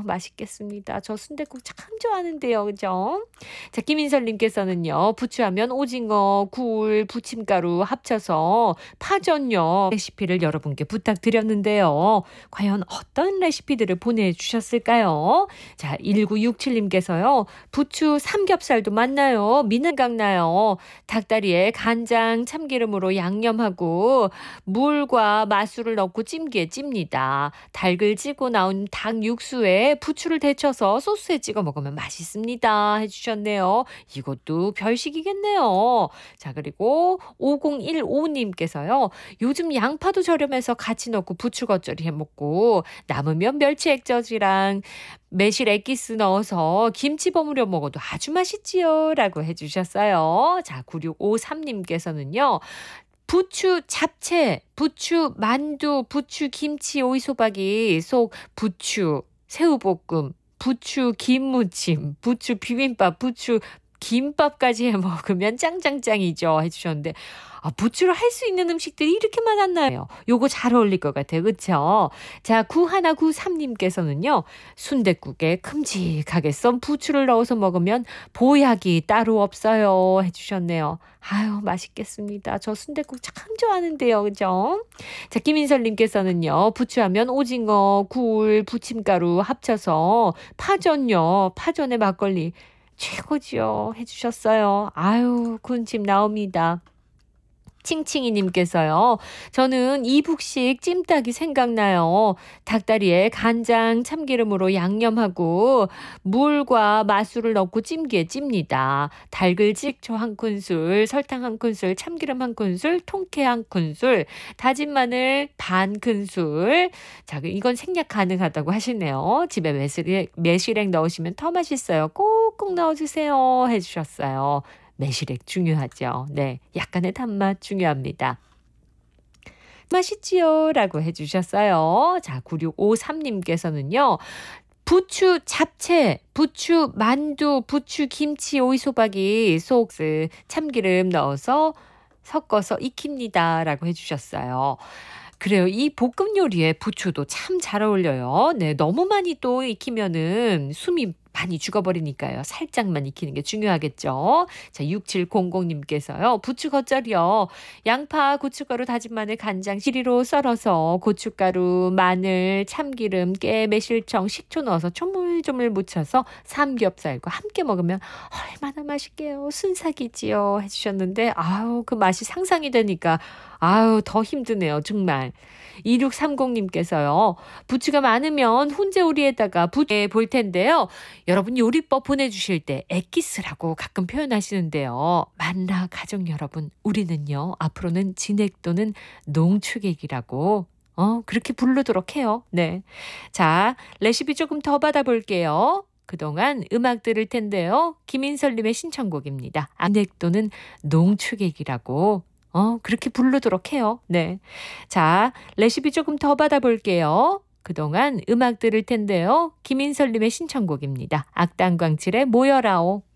맛있겠습니다. 저 순댓국 참 좋아하는데요. 그죠? 자, 김인설님께서는요. 부추하면 오징어, 굴, 부침가루 합쳐서 파전요 레시피를 여러분께 부탁드렸는데요. 과연 어떤 레시피들을 보내주셨을까요? 자, 1967님께서요. 부추 삼겹살도 맞나요? 미나각나요. 닭다리에 간장, 참기름으로 양념하고 물과 맛술을 넣고 찜기에 찝니다. 닭을 찌고 나온 닭 육수에 부추를 데쳐서 소스에 찍어 먹으면 맛있습니다. 해주셨네요. 이것도 별식이겠네요. 자, 그리고 5015님께서요. 요즘 양파도 저렴해서 같이 넣고 부추 겉절이 해먹고 남으면 멸치 액젓이랑 매실 액기스 넣어서 김치 버무려 먹어도 아주 맛있지요. 라고 해주셨어요. 자, 9653님께서는요. 부추 잡채, 부추 만두, 부추 김치 오이소박이 속 부추 새우볶음, 부추 김무침, 부추 비빔밥, 부추 김밥까지 해 먹으면 짱짱짱이죠. 해주셨는데 부추로 할 수 있는 음식들이 이렇게 많았나요? 요거 잘 어울릴 것 같아요. 그쵸? 자, 9193님께서는요. 순댓국에 큼직하게 썬 부추를 넣어서 먹으면 보약이 따로 없어요. 해주셨네요. 아유, 맛있겠습니다. 저 순댓국 참 좋아하는데요. 그죠? 자, 김인설님께서는요. 부추하면 오징어, 굴, 부침가루 합쳐서 파전요. 파전에 막걸리 최고지요. 해주셨어요. 아유, 군침 나옵니다. 칭칭이님께서요. 저는 이북식 찜닭이 생각나요. 닭다리에 간장, 참기름으로 양념하고 물과 맛술을 넣고 찜기에 찝니다. 닭을 식초 한 큰술, 설탕 한 큰술, 참기름 한 큰술, 통깨 한 큰술, 다진 마늘 반 큰술. 자, 이건 생략 가능하다고 하시네요. 집에 매실액 넣으시면 더 맛있어요. 꼭꼭 넣어주세요. 해주셨어요. 매실액 중요하죠. 네, 약간의 단맛 중요합니다. 맛있지요? 라고 해주셨어요. 자, 9653님께서는요. 부추 잡채, 부추 만두, 부추 김치 오이소박이 소스 참기름 넣어서 섞어서 익힙니다. 라고 해주셨어요. 그래요. 이 볶음 요리에 부추도 참 잘 어울려요. 네, 너무 많이 또 익히면은 숨이 많이 죽어버리니까요. 살짝만 익히는 게 중요하겠죠. 자, 6700님께서요. 부추 겉절이요. 양파, 고춧가루, 다진 마늘, 간장, 시리로 썰어서 고춧가루, 마늘, 참기름, 깨, 매실청, 식초 넣어서 조물조물 묻혀서 삼겹살과 함께 먹으면 얼마나 맛있게요. 순삭이지요. 해주셨는데 아우, 그 맛이 상상이 되니까 아우, 더 힘드네요. 정말. 2630님께서요. 부추가 많으면 훈제오리에다가 부추 볼 텐데요. 여러분 요리법 보내주실 때 엑기스라고 가끔 표현하시는데요. 만나 가족 여러분, 우리는요. 앞으로는 진액 또는 농축액이라고 그렇게 부르도록 해요. 네. 자, 레시피 조금 더 받아볼게요. 그동안 음악 들을 텐데요. 김인설님의 신청곡입니다. 진액 또는 농축액이라고 그렇게 부르도록 해요. 네. 자, 레시피 조금 더 받아볼게요. 그동안 음악 들을 텐데요. 김인설님의 신청곡입니다. 악당광칠의 모여라오.